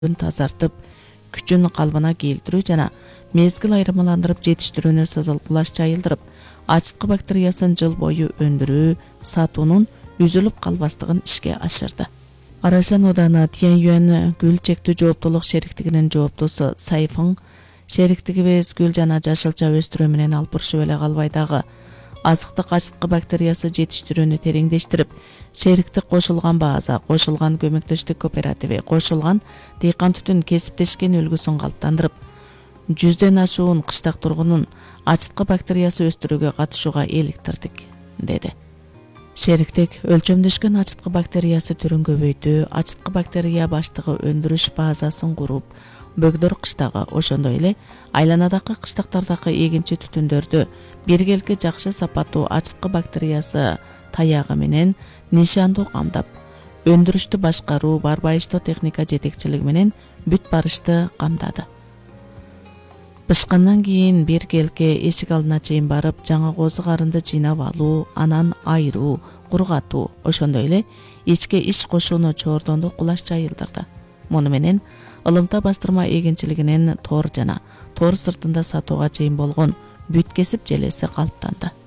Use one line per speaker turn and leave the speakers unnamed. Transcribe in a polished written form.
тазартып, күчүн калбына келтирүү жана мезгил айырмаландырып жетиштирүүнү сызылкулаш жайылдырып, ачыткы бактериясын жыл бою өндүрүү, сатуунун үзүлүп калбастыгын ишке ашырды. Арашан Ооданы Тяньюань гүл чектүү жооптулук шериктигинин жооптусу Сайфың шериктигибиз гүл жана жашылча өстүрүү менен алпурушуп эле калбай дагы азыктык ачыткы бактериясы жетиштирүүнү тереңдештирип, шериктик кошулган база, кошулган көмөктөштүк кооперативи, кошулган дыйкан түтүн кесиптешкен үлгүсүн калыптандырып, 100дөн ашуун кыштак тургунун ачыткы бактериясы өстүрүүгө катышууга иликтирдик, деди. Шериктик өлчөмдөшкөн ачыткы бактериясы түрүн көбөйтүү, ачыткы бактерия баштыгы өндүрүш базасын куруп, бөгдөр кыштагы, ошондой эле айланадагы кыштактардагы эгинчи түтүндөрдү биргелки жакшы сапаттуу ачыткы бактериясы таягы менен нишандуу камдап, өндүрүштү башкаруу, барбайыштоо техника жетекчилиги менен бүт барышты камдады. Бышкандан кийин биргелке эшик алдына чейин барып, жаңы козу карынды жыйнап алуу, анан айыруу, кургатуу, ошондой эле ичке иш кошууну чоордондо кулаш жайылдырды. Муну менен ылымта бастырма эгинчилигинин тор жана тор сыртында сатууга чейин болгон бүт кесип желеси калыптанды.